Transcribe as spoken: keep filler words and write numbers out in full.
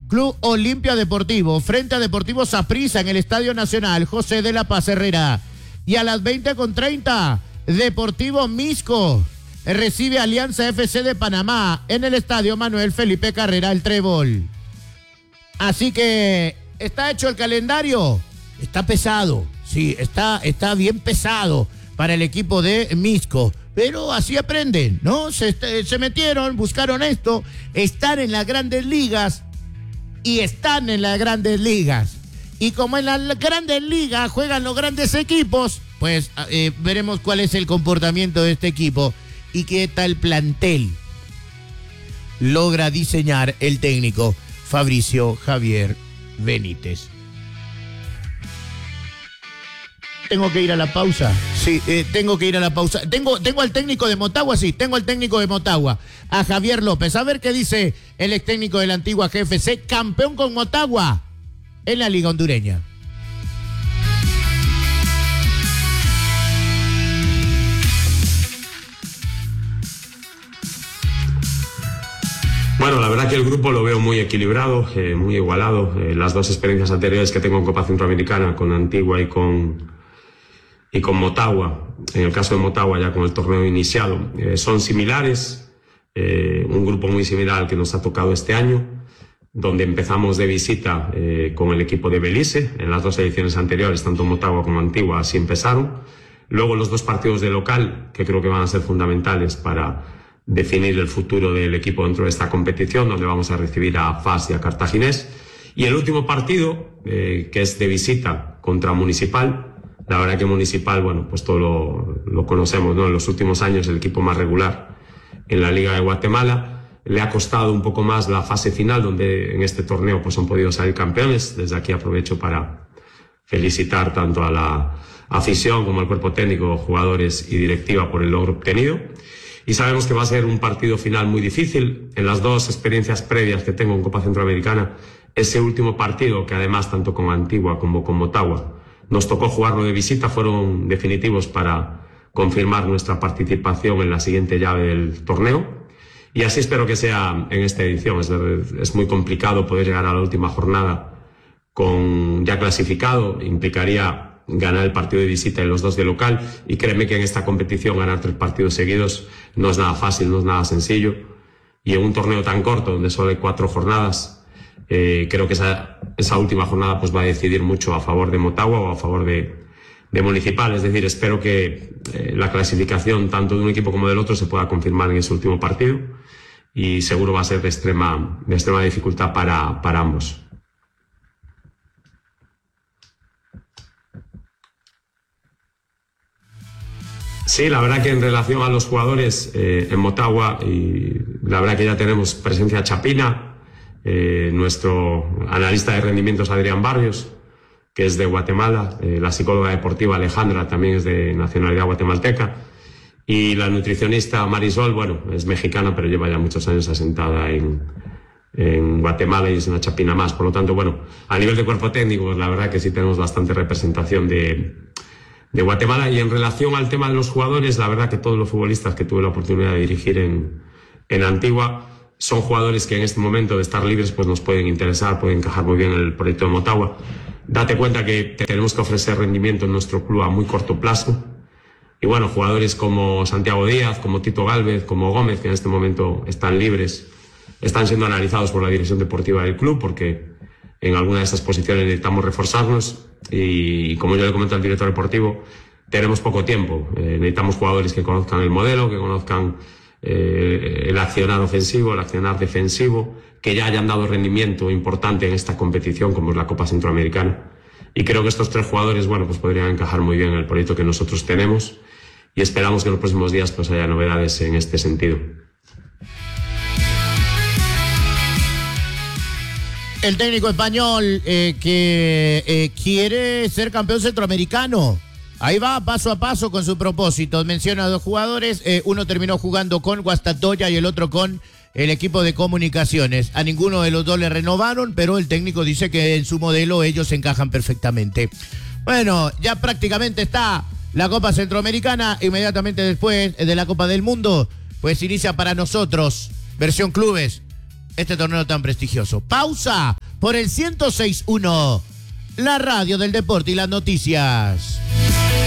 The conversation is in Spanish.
Club Olimpia Deportivo, frente a Deportivo Saprissa en el Estadio Nacional José de la Paz Herrera. Y a las veinte con treinta, Deportivo Misco recibe Alianza F C de Panamá en el Estadio Manuel Felipe Carrera El Trébol. Así que está hecho el calendario. Está pesado, sí, está, está bien pesado para el equipo de Misco. Pero así aprenden, ¿no? Se, se metieron, buscaron esto, están en las grandes ligas y están en las grandes ligas. Y como en las grandes ligas juegan los grandes equipos, pues eh, veremos cuál es el comportamiento de este equipo y qué tal plantel logra diseñar el técnico Fabricio Javier Benítez. Tengo que ir a la pausa. Sí, eh, tengo que ir a la pausa. Tengo, tengo al técnico de Motagua, sí, tengo al técnico de Motagua, a Javier López. A ver qué dice el ex técnico de la antigua G F C, campeón con Motagua en la Liga Hondureña. Bueno, la verdad que el grupo lo veo muy equilibrado, eh, muy igualado. Eh, las dos experiencias anteriores que tengo en Copa Centroamericana, con Antigua y con, y con Motagua, en el caso de Motagua ya con el torneo iniciado, eh, son similares. Eh, un grupo muy similar al que nos ha tocado este año, donde empezamos de visita eh, con el equipo de Belice. En las dos ediciones anteriores, tanto Motagua como Antigua, así empezaron. Luego los dos partidos de local, que creo que van a ser fundamentales para definir el futuro del equipo dentro de esta competición, donde vamos a recibir a F A S y a Cartaginés. Y el último partido, eh, que es de visita contra Municipal. La verdad que Municipal, bueno, pues todo lo, lo conocemos, ¿no? En los últimos años el equipo más regular en la Liga de Guatemala. Le ha costado un poco más la fase final, donde en este torneo pues han podido salir campeones. Desde aquí aprovecho para felicitar tanto a la afición como al cuerpo técnico, jugadores y directiva por el logro obtenido. Y sabemos que va a ser un partido final muy difícil. En las dos experiencias previas que tengo en Copa Centroamericana, ese último partido, que además tanto con Antigua como con Motagua nos tocó jugarlo de visita, fueron definitivos para confirmar nuestra participación en la siguiente llave del torneo. Y así espero que sea en esta edición. Es, es muy complicado poder llegar a la última jornada con ya clasificado. Implicaría ganar el partido de visita y los dos de local, y créeme que en esta competición ganar tres partidos seguidos no es nada fácil, no es nada sencillo, y en un torneo tan corto donde solo hay cuatro jornadas, eh, creo que esa, esa última jornada pues va a decidir mucho a favor de Motagua o a favor de, de Municipal. Es decir, espero que eh, la clasificación tanto de un equipo como del otro se pueda confirmar en ese último partido, y seguro va a ser de extrema, de extrema dificultad para, para ambos. Sí, la verdad que en relación a los jugadores eh, en Motagua, y la verdad que ya tenemos presencia chapina, eh, nuestro analista de rendimientos Adrián Barrios, que es de Guatemala, eh, la psicóloga deportiva Alejandra también es de nacionalidad guatemalteca, y la nutricionista Marisol, bueno, es mexicana pero lleva ya muchos años asentada en, en Guatemala y es una chapina más. Por lo tanto, bueno, a nivel de cuerpo técnico, la verdad que sí tenemos bastante representación de... de Guatemala. Y en relación al tema de los jugadores, la verdad que todos los futbolistas que tuve la oportunidad de dirigir en, en Antigua son jugadores que en este momento de estar libres pues nos pueden interesar, pueden encajar muy bien en el proyecto de Motagua. Date cuenta que tenemos que ofrecer rendimiento en nuestro club a muy corto plazo. Y bueno, jugadores como Santiago Díaz, como Tito Gálvez, como Gómez, que en este momento están libres, están siendo analizados por la dirección deportiva del club, porque en alguna de esas posiciones necesitamos reforzarnos. Y como yo le comento al director deportivo, tenemos poco tiempo. Eh, necesitamos jugadores que conozcan el modelo, que conozcan eh, el accionar ofensivo, el accionar defensivo, que ya hayan dado rendimiento importante en esta competición como es la Copa Centroamericana. Y creo que estos tres jugadores, bueno, pues podrían encajar muy bien en el proyecto que nosotros tenemos, y esperamos que en los próximos días pues haya novedades en este sentido. El técnico español eh, que eh, quiere ser campeón centroamericano. Ahí va, paso a paso con su propósito. Menciona a dos jugadores. Eh, uno terminó jugando con Guastatoya y el otro con el equipo de Comunicaciones. A ninguno de los dos le renovaron, pero el técnico dice que en su modelo ellos encajan perfectamente. Bueno, ya prácticamente está la Copa Centroamericana. Inmediatamente después de la Copa del Mundo, pues inicia para nosotros, versión clubes, este torneo tan prestigioso. Pausa por el ciento seis punto uno, la radio del deporte y las noticias.